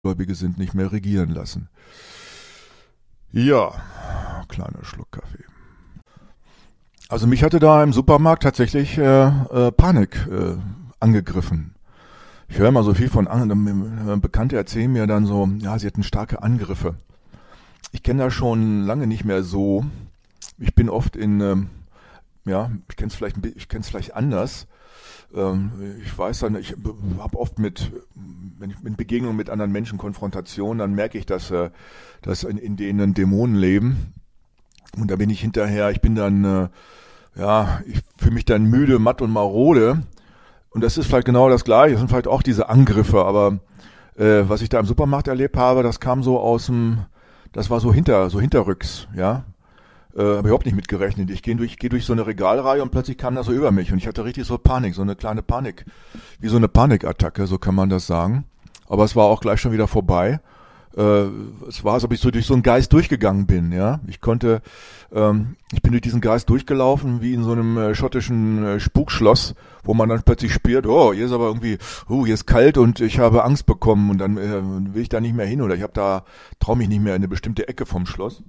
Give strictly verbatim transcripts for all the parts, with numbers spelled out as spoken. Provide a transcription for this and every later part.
Gläubige sind, nicht mehr regieren lassen. Ja, kleiner Schluck Kaffee. Also mich hatte da im Supermarkt tatsächlich äh, äh, Panik äh, angegriffen. Ich höre immer so viel von anderen, Bekannte erzählen mir dann so, ja, sie hatten starke Angriffe. Ich kenne das schon lange nicht mehr so. Ich bin oft in, ähm, ja, ich kenne es vielleicht, ich kenne es vielleicht anders. Ähm, ich weiß dann, ich habe oft mit, wenn ich in Begegnungen mit anderen Menschen Konfrontationen, dann merke ich, dass, äh, dass in, in denen Dämonen leben. Und da bin ich hinterher, ich bin dann, äh, ja, ich fühle mich dann müde, matt und marode. Und das ist vielleicht genau das Gleiche, das sind vielleicht auch diese Angriffe, aber äh, was ich da im Supermarkt erlebt habe, das kam so aus dem, das war so hinter, so hinterrücks, ja. Äh, habe ich überhaupt nicht mitgerechnet. Ich gehe durch, geh durch so eine Regalreihe und plötzlich kam das so über mich und ich hatte richtig so Panik, so eine kleine Panik, wie so eine Panikattacke, so kann man das sagen. Aber es war auch gleich schon wieder vorbei. Äh, es war, als ob ich so durch so einen Geist durchgegangen bin, ja. Ich konnte, ähm, ich bin durch diesen Geist durchgelaufen, wie in so einem äh, schottischen äh, Spukschloss, wo man dann plötzlich spürt, oh, hier ist aber irgendwie, uh, hier ist kalt und ich habe Angst bekommen und dann äh, will ich da nicht mehr hin oder ich habe da, traue mich nicht mehr in eine bestimmte Ecke vom Schloss.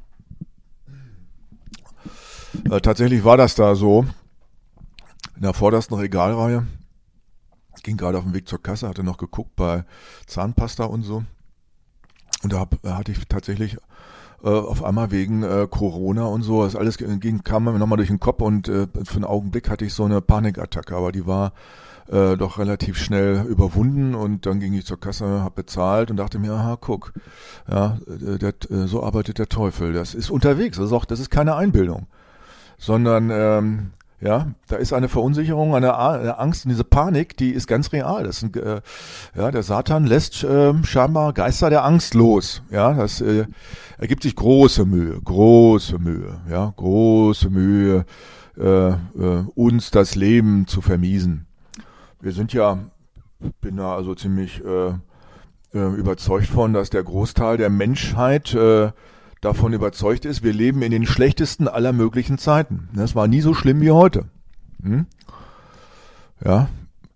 Äh, tatsächlich war das da so, in der vordersten Regalreihe. Ich ging gerade auf dem Weg zur Kasse, hatte noch geguckt bei Zahnpasta und so. Und da hab, hatte ich tatsächlich äh, auf einmal wegen äh, Corona und so, das alles ging, kam mir nochmal durch den Kopf und äh, für einen Augenblick hatte ich so eine Panikattacke, aber die war äh, doch relativ schnell überwunden und dann ging ich zur Kasse, habe bezahlt und dachte mir, aha, guck, ja, der, der, so arbeitet der Teufel. Das ist unterwegs, das ist auch, das ist keine Einbildung, sondern ähm, ja, da ist eine Verunsicherung, eine, eine Angst und diese Panik, die ist ganz real. Das ist ein, äh, ja, der Satan lässt äh, scheinbar Geister der Angst los. Ja, das äh, ergibt sich große Mühe, große Mühe, ja, große Mühe, äh, äh, uns das Leben zu vermiesen. Wir sind ja, bin da also ziemlich äh, äh, überzeugt von, dass der Großteil der Menschheit äh, davon überzeugt ist, wir leben in den schlechtesten aller möglichen Zeiten. Das war nie so schlimm wie heute. Hm? Ja.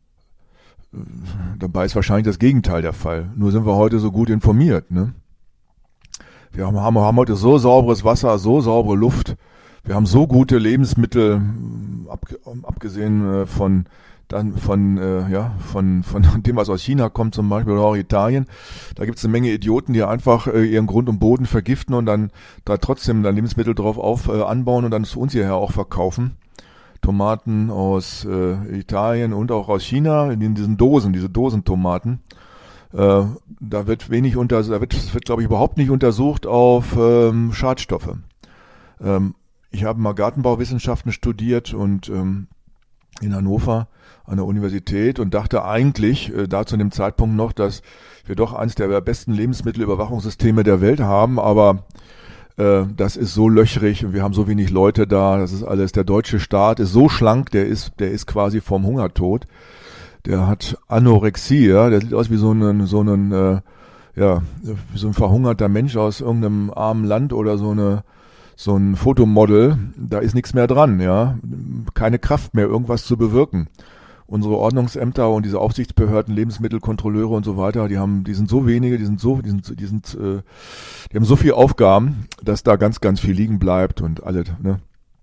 Dabei ist wahrscheinlich das Gegenteil der Fall. Nur sind wir heute so gut informiert. Ne? Wir haben, haben, haben heute so sauberes Wasser, so saubere Luft. Wir haben so gute Lebensmittel, ab, abgesehen von dann von äh, ja von von dem, was aus China kommt zum Beispiel oder auch Italien. Da gibt es eine Menge Idioten, die einfach äh, ihren Grund und Boden vergiften und dann da trotzdem dann Lebensmittel drauf auf äh, anbauen und dann zu uns hierher auch verkaufen. Tomaten aus äh, Italien und auch aus China in diesen Dosen, diese Dosentomaten. Äh, da wird wenig unter, da wird, das wird glaube ich überhaupt nicht untersucht auf ähm, Schadstoffe. Ähm, ich habe mal Gartenbauwissenschaften studiert und ähm, in Hannover an der Universität und dachte eigentlich äh, da zu dem Zeitpunkt noch, dass wir doch eins der besten Lebensmittelüberwachungssysteme der Welt haben, aber äh, das ist so löchrig und wir haben so wenig Leute da, das ist alles, der deutsche Staat ist so schlank, der ist, der ist quasi vorm Hungertod, der hat Anorexie, ja, der sieht aus wie so ein, so ein, äh, ja, wie so ein verhungerter Mensch aus irgendeinem armen Land oder so eine so ein Fotomodel, da ist nichts mehr dran, ja, keine Kraft mehr, irgendwas zu bewirken. Unsere Ordnungsämter und diese Aufsichtsbehörden, Lebensmittelkontrolleure und so weiter, die haben, die sind so wenige, die sind so, die sind, die sind, äh, die haben so viel Aufgaben, dass da ganz, ganz viel liegen bleibt und alle, ne,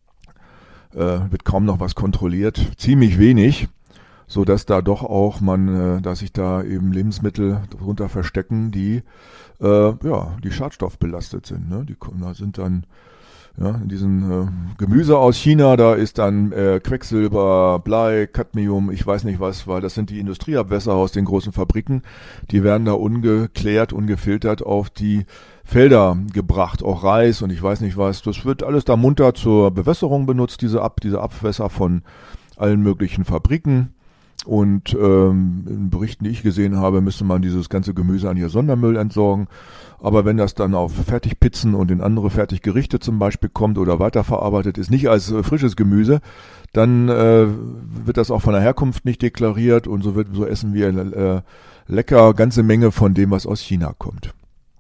äh, wird kaum noch was kontrolliert, ziemlich wenig, so dass da doch auch man, äh, dass sich da eben Lebensmittel drunter verstecken, die, äh, ja, die schadstoffbelastet sind, ne, die da sind dann Ja, in diesen äh, Gemüse aus China, da ist dann äh, Quecksilber, Blei, Cadmium, ich weiß nicht was, weil das sind die Industrieabwässer aus den großen Fabriken. Die werden da ungeklärt, ungefiltert auf die Felder gebracht, auch Reis und ich weiß nicht was. Das wird alles da munter zur Bewässerung benutzt, diese, Ab diese Abwässer von allen möglichen Fabriken. Und ähm, in Berichten, die ich gesehen habe, müsste man dieses ganze Gemüse an ihr Sondermüll entsorgen. Aber wenn das dann auf Fertigpizzen und in andere Fertiggerichte zum Beispiel kommt oder weiterverarbeitet ist, nicht als äh, frisches Gemüse, dann äh, wird das auch von der Herkunft nicht deklariert und so wird so essen wir äh, lecker ganze Menge von dem, was aus China kommt.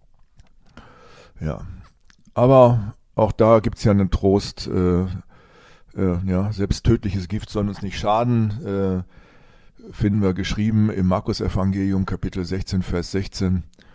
Ja, aber auch da gibt's ja einen Trost. Äh, äh, ja, selbst tödliches Gift soll uns nicht schaden. Äh, finden wir geschrieben im Markus-Evangelium, Kapitel sechzehn, Vers sechzehn.